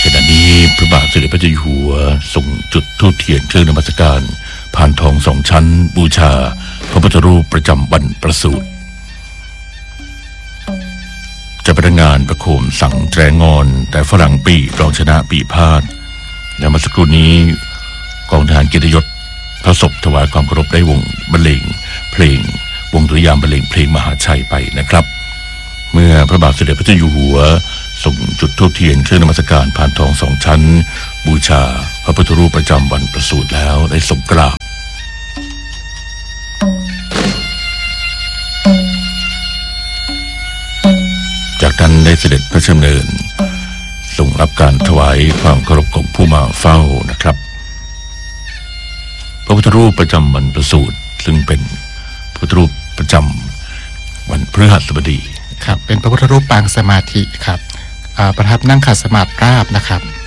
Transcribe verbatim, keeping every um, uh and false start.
ขณะนี้พระบาทสมเด็จพระเจ้าอยู่หัวส่งจุดธูปเทียนเครื่องนมัสการพานทองสองชั้นบูชาพระพุทธรูปประจำวันประสูติจะประงานประโคมสังแตรงอนแต่ฝรั่งปีกองชนะปีพาดและเมื่อสักครู่นี้กองทหารเกียรติยศพระศพถวายความเคารพได้วงบรรเลงเพลงวงดุริยางค์บรรเลงเพลงมหาชัยไปนะครับเมื่อพระบาทสมเด็จพระเจ้าอยู่หัวส่งจุดธูปเทียนเครื่องนมัสการพานทองสองชั้นบูชาพระพุทธรูปประจำวันประสูติแล้วได้ทรงกราบจากนั้นได้เสด็จพระราชดำเนินทรงรับการถวายความเคารพของผู้มาเฝ้านะครับพระพุทธรูปประจำวันประสูติซึ่งเป็นพระพุทธรูปประจำวันพฤหัสบดีครับเป็นพระพุทธรูปปางสมาธิครับประทับนั่งขัดสมาธิราบนะครับ